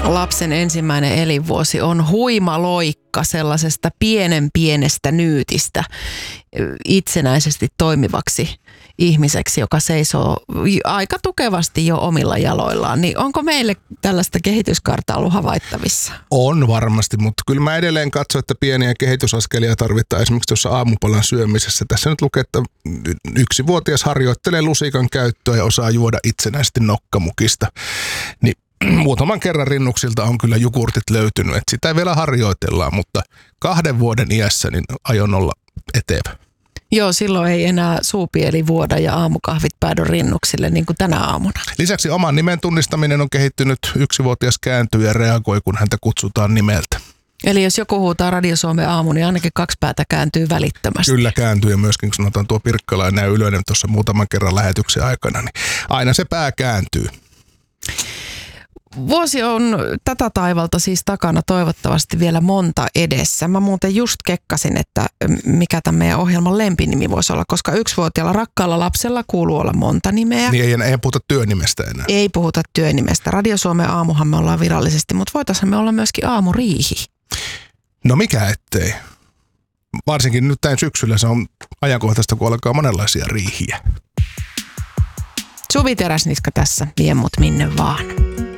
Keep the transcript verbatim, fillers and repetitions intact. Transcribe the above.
lapsen ensimmäinen elinvuosi on huima loikka sellaisesta pienen pienestä nyytistä itsenäisesti toimivaksi ihmiseksi, joka seisoo aika tukevasti jo omilla jaloillaan. Niin onko meille tällaista kehityskaartaa ollut havaittavissa? On varmasti, mutta kyllä mä edelleen katson, että pieniä kehitysaskelia tarvitaan esimerkiksi tuossa aamupalan syömisessä. Tässä nyt lukee, että yksivuotias harjoittelee lusikan käyttöä ja osaa juoda itsenäisesti nokkamukista. Niin muutaman kerran rinnuksilta on kyllä jogurtit löytynyt, että sitä vielä harjoitellaan, mutta kahden vuoden iässä niin aion olla etevä. Joo, silloin ei enää suupieli vuoda ja aamukahvit päädy rinnuksille niin kuin tänä aamuna. Lisäksi oman nimen tunnistaminen on kehittynyt. Yksivuotias kääntyy ja reagoi, kun häntä kutsutaan nimeltä. Eli jos joku huutaa Radio Suomen aamu, niin ainakin kaksi päätä kääntyy välittömästi. Kyllä kääntyy ja myöskin kun sanotaan tuo Pirkkalainen ja Ylönen tuossa muutaman kerran lähetyksen aikana, niin aina se pää kääntyy. Vuosi on tätä taivalta siis takana, toivottavasti vielä monta edessä. Mä muuten just kekkasin, että mikä tämän meidän ohjelman lempinimi voisi olla, koska yksivuotiaalla rakkaalla lapsella kuuluu olla monta nimeä. Niin ei, ei puhuta työnimestä enää. Ei puhuta työnimestä. Radio Suomen aamuhan me ollaan virallisesti, mutta voitaisiin me olla myöskin aamuriihi. No mikä ettei. Varsinkin nyt tämän syksyllä se on ajankohtaista, kun alkaa monenlaisia riihiä. Suvi Teräsniska tässä, vie mut minne vaan.